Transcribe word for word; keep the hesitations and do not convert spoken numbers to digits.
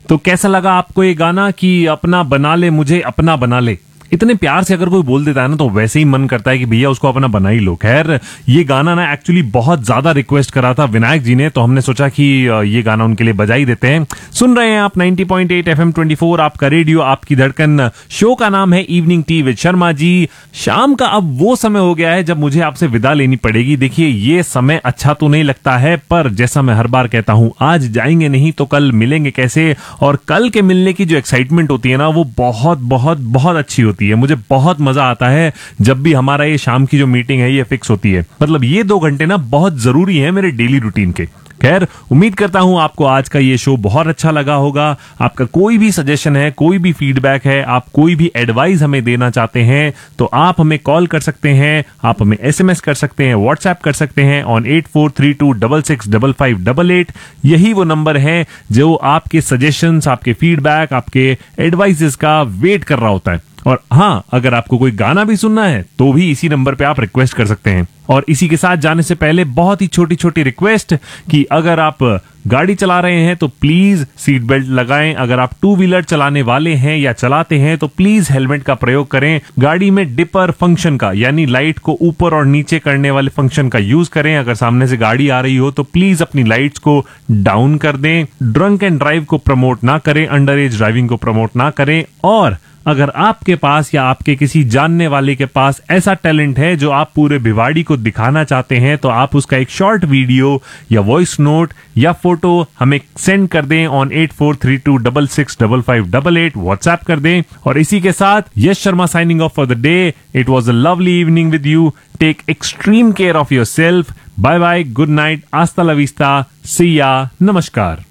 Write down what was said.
तो कैसा लगा आपको ये गाना कि अपना बना ले मुझे अपना बना ले? इतने प्यार से अगर कोई बोल देता है ना तो वैसे ही मन करता है कि भैया उसको अपना बना ही लो। खैर ये गाना ना एक्चुअली बहुत ज्यादा रिक्वेस्ट करा था विनायक जी ने, तो हमने सोचा कि ये गाना उनके लिए बजा ही देते हैं। सुन रहे हैं आप नब्बे पॉइंट आठ एफएम चौबीस, आपका रेडियो, आपकी धड़कन। शो का नाम है evening tea with Sharma ji. शाम का अब वो समय हो गया है जब मुझे आपसे विदा लेनी पड़ेगी। देखिए ये समय अच्छा तो नहीं लगता है, पर जैसा मैं हर बार कहता हूं, आज जाएंगे नहीं तो कल मिलेंगे कैसे। और कल के मिलने की जो एक्साइटमेंट होती है ना वो बहुत बहुत बहुत अच्छी होती है। मुझे बहुत मजा आता है जब भी हमारा ये शाम की जो मीटिंग है ये फिक्स होती है। मतलब ये दो घंटे ना बहुत जरूरी है मेरे डेली रूटीन के। खैर उम्मीद करता हूं आपको आज का ये शो बहुत अच्छा लगा होगा। आपका कोई भी सजेशन है, कोई भी फीडबैक है, आप कोई भी एडवाइस हमें देना चाहते हैं तो आप हमें कॉल कर सकते हैं, आप हमें एसएमएस कर सकते हैं, व्हाट्सएप कर सकते हैं on eight four three to six six five five eight eight. यही वो नंबर है जो आपके सजेशंस, आपके फीडबैक, आपके एडवाइसेस का वेट कर रहा होता है। और हाँ, अगर आपको कोई गाना भी सुनना है तो भी इसी नंबर पे आप रिक्वेस्ट कर सकते हैं। और इसी के साथ जाने से पहले बहुत ही छोटी छोटी रिक्वेस्ट कि अगर आप गाड़ी चला रहे हैं तो प्लीज सीट बेल्ट लगाएं। अगर आप टू व्हीलर चलाने वाले हैं या चलाते हैं तो प्लीज हेलमेट का प्रयोग करें। गाड़ी में डिपर फंक्शन का यानी लाइट को ऊपर और नीचे करने वाले फंक्शन का यूज करें। अगर सामने से गाड़ी आ रही हो तो प्लीज अपनी लाइट्स को डाउन कर दें। ड्रंक एंड ड्राइव को प्रमोट ना करें, अंडर एज ड्राइविंग को प्रमोट ना करें। और अगर आपके पास या आपके किसी जानने वाले के पास ऐसा टैलेंट है जो आप पूरे भिवाड़ी को दिखाना चाहते हैं तो आप उसका एक शॉर्ट वीडियो या वॉइस नोट या फोटो हमें सेंड कर दें on eight four three to six six five five eight eight, WhatsApp कर दें। और इसी के साथ यश Sharma signing off for the day. It was a lovely evening with you. Take extreme care of your self. Bye bye, good night, आस्ता ला vista, सी या, नमस्कार।